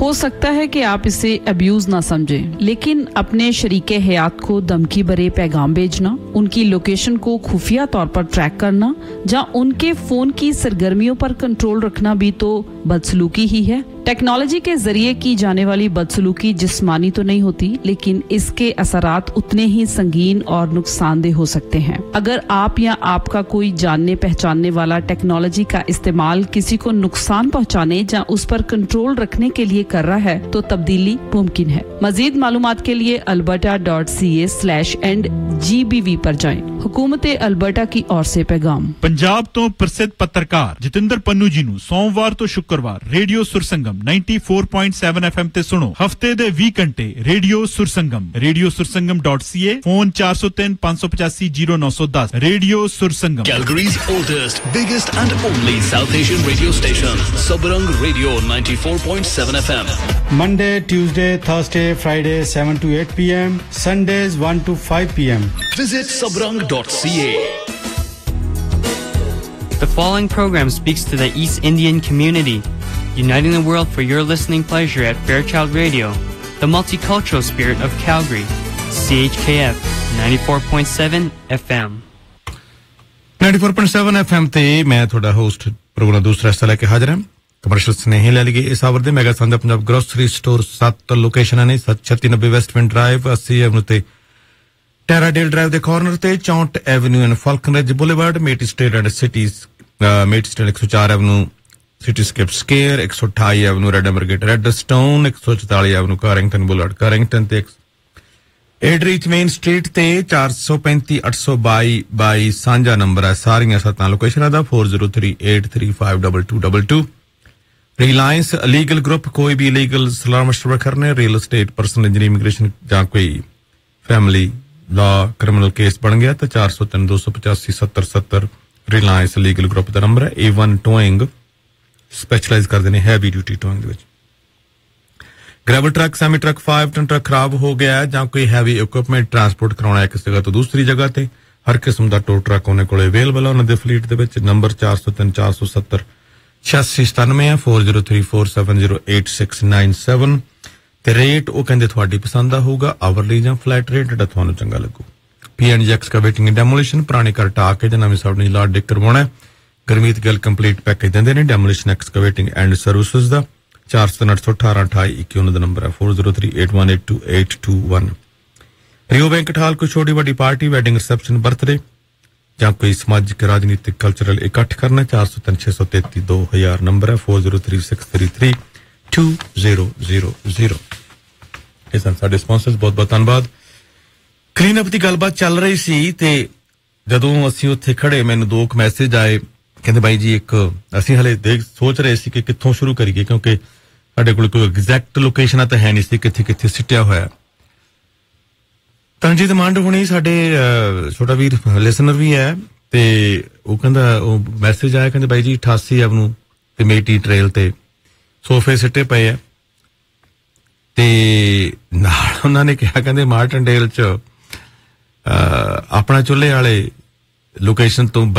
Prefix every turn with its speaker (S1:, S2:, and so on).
S1: हो सकता है कि आप इसे अब्यूज ना समझें, लेकिन अपने शरीके हयात को धमकी भरे पैगाम भेजना, उनकी लोकेशन को खुफिया तौर पर ट्रैक करना या उनके फोन की सरगर्मियों पर कंट्रोल रखना भी तो बदसलूकी ही है। टेक्नोलॉजी के जरिए की जाने वाली बदसलूकी जिस्मानी तो नहीं होती, लेकिन इसके असरात उतने ही संगीन और नुकसानदेह हो सकते हैं। अगर आप या आपका कोई जानने पहचानने वाला टेक्नोलॉजी का इस्तेमाल किसी को नुकसान पहुंचाने या उस पर कंट्रोल रखने के लिए कर रहा है तो तब्दीली मुमकिन है। मजीद मालूमात के लिए alberta.ca/ndgbv पर जाएं। हुकूमत अल्बर्टा की ओर से पैगाम।
S2: पंजाब तो प्रसिद्ध पत्रकार जतिंदर पन्नू जी नू सोमवार तो शुक्रवार रेडियो सुरसंगम 94.7 FM ते सुनो। हफ्ते दे 20 घंटे radio Sursangam radiosuransangam.ca phone 403 585 0910 radio Sursangam.
S3: Calgary's oldest, biggest and only South Asian radio station, Sabrang Radio 94.7 FM.
S4: Monday, Tuesday, Thursday, Friday 7 to 8 p.m. Sundays 1 to 5 p.m.
S3: Visit sabrang.ca.
S5: The following program speaks to the East Indian community, uniting the world for your listening pleasure at Fairchild Radio, the multicultural spirit of Calgary, CHKF 94.7 FM.
S6: 94.7 FM ਤੇ ਮੈਂ ਤੁਹਾਡਾ host programme ਦੂਸਰਾ ਹਿੱਸਾ ਲੈ ਕੇ ਹਾਜ਼ਰ ਹਾਂ। Commercial Snehi ਲੈ ਲਈਏ ਇਸ ਆਵਰ ਦੇ ਮੈਗਾ ਸੰਦਾ ਪੰਜਾਬ ਗਰੋਸਰੀ ਸਟੋਰ 7 ਲੋਕੇਸ਼ਨਾਂ ਨੇ 3690 ਵੈਸਟਮੈਂਟ ਡਰਾਈਵ 80 ਐਵਨਿਊ ਤੇ ਟੈਰਾਡੇਲ ਡਰਾਈਵ ਦੇ ਕਾਰਨਰ ਤੇ 64 avenue and ਫਾਲਕਨਰਿਜ boulevard ਮੇਟੀ state and cities ਮੇਟੀ state 104 avenue ਸਿਟੀਸਕੇਪ square 128 avenue ਰੈਡਮਰਗੇਟ ਰੈਡਸਟੋਨ 144 avenue ਕਾਰਿੰਗਟਨ boulevard ਕਾਰਿੰਗਟਨ ਤੇ एडरीच मेन स्ट्रीट ते 435 822 ਸਾਂਝਾ ਨੰਬਰ ਹੈ ਸਾਰੀਆਂ ਸੱਤਾਂ ਲੋਕੇਸ਼ਨਾਂ ਦਾ 4038352222 ਰਿਲਾਇੰਸ ਲੀਗਲ ਗਰੁੱਪ ਕੋਈ ਵੀ ਲੀਗਲ ਸਲਾਹ ਮਸ਼ਵਰਾ ਕਰਨੇ real estate personal injury immigration ਜਾਂ ਕੋਈ ਫੈਮਿਲੀ ਲਾ ਕ੍ਰਿਮੀਨਲ ਕੇਸ ਬਣ ਗਿਆ ਤਾਂ 403 285 7070 ਰਿਲਾਇੰਸ ਲੀਗਲ ਗਰੁੱਪ ਦਾ ਨੰਬਰ ਹੈ। A1 ਟੋਇੰਗ ਸਪੈਸ਼ਲਾਈਜ਼ ਕਰਦੇ ਨੇ ਹੈਵੀ ਡਿਊਟੀ ਟੋਇੰਗ ਦੇ ਵਿੱਚ। Gravel truck semi truck 5 ton truck खराब हो गया है ਜਾਂ ਕੋਈ ਹੈਵੀ ਇਕਵਿਪਮੈਂਟ ਟਰਾਂਸਪੋਰਟ ਕਰਾਉਣਾ ਹੈ ਕਿਸੇ ਜਗ੍ਹਾ ਤੋਂ ਦੂਸਰੀ ਜਗ੍ਹਾ ਤੇ ਹਰ ਕਿਸਮ ਦਾ ਟੋ ਟਰੱਕ ਉਹਨਾਂ ਕੋਲੇ ਅਵੇਲੇਬਲ ਹੈ ਉਹਨਾਂ ਦੇ ਫਲੀਟ ਦੇ ਵਿੱਚ। ਨੰਬਰ 403 470 8697 ਹੈ 4034708697 ਤੇ ਰੇਟ ਉਹ ਕਹਿੰਦੇ ਤੁਹਾਡੀ ਪਸੰਦ ਦਾ ਹੋਊਗਾ ਆਵਰਲੀ ਜਾਂ ਫਲੈਟ ਰੇਟ ਜਿਹੜਾ ਤੁਹਾਨੂੰ ਚੰਗਾ ਲੱਗੂ। PNG ਐਕਸਕੇਵੇਟਿੰਗ ਐਂਡ ਡੈਮੋਲੀਸ਼ਨ ਪੁਰਾਣੇ ਘਰ ਢਾਹ ਕੇ ਜਾਂ ਨਵੇਂ ਸਾਹਮਣੇ ਲਾਟ ਡਿਕ ਕਰਵਾਉਣਾ ਗਰਮੀਤ ਗੱਲ ਕੰਪਲੀਟ ਪੈਕੇਜ ਦਿੰਦੇ ਨੇ demolition excavating and services the 4038182821 the number ਹੈ 4038182821। ਰਿਓ ਬੈਂਕ ਠਾਲ ਕੋਈ ਛੋਟੀ ਵੱਡੀ ਪਾਰਟੀ ਵੈਡਿੰਗ ਰਿਸੈਪਸ਼ਨ ਬਰਥਡੇ ਜਾਂ ਕੋਈ ਸਮਾਜਿਕ ਰਾਜਨੀਤਿਕ ਕਲਚਰਲ ਇਕੱਠ ਕਰਨਾ 403 633 2000 ਨੰਬਰ ਹੈ 4036332000। ਇਹ ਸਨ ਸਾਡੇ ਸਪਾਂਸਰਸ ਬਹੁਤ ਬਹੁਤ ਧੰਨਵਾਦ। ਕਲੀਨ ਅਪ ਦੀ ਗੱਲਬਾਤ ਚੱਲ ਰਹੀ ਸੀ ਤੇ ਜਦੋਂ ਅਸੀਂ ਉੱਥੇ ਖੜੇ ਮੈਨੂੰ ਦੋ ਕੁ ਮੈਸੇਜ ਆਏ ਕਹਿੰਦੇ ਬਾਈ ਜੀ ਇੱਕ ਅਸੀਂ ਹਲੇ ਸੋਚ ਰਹੇ ਸੀ ਕਿ ਕਿੱਥੋਂ ਸ਼ੁਰੂ ਕਰੀਏ ਕਿਉਂਕਿ ਸਾਡੇ ਕੋਲ ਕੋਈ ਐਗਜ਼ੈਕਟ ਲੋਕੇਸ਼ਨਾਂ ਤਾਂ ਹੈ ਨਹੀਂ ਸੀ ਕਿੱਥੇ ਕਿੱਥੇ ਸਿੱਟਿਆ ਹੋਇਆ। ਤਨਜੀਤ ਮੰਡ ਹੁਣੀ ਸਾਡੇ ਛੋਟਾ ਵੀਰ ਲਿਸਨਰ ਵੀ ਹੈ ਤੇ ਉਹ ਕਹਿੰਦਾ ਉਹ ਮੈਸੇਜ ਆਇਆ ਕਹਿੰਦੇ ਬਾਈ ਜੀ 88 ਐਵਨਿਊ ਤੇ ਮੇਟੀ ਟ੍ਰੇਲ ਤੇ ਸੋਫੇ ਸਿੱਟੇ ਪਏ ਆ ਤੇ ਨਾਲ ਉਹਨਾਂ ਨੇ ਕਿਹਾ ਕਹਿੰਦੇ ਮਾਰਟਨਡੇਲ ਚ ਆਪਣਾ ਚੁੱਲ੍ਹੇ ਵਾਲੇ ਲੋਕੇਸ਼ਨ ਤੋਂ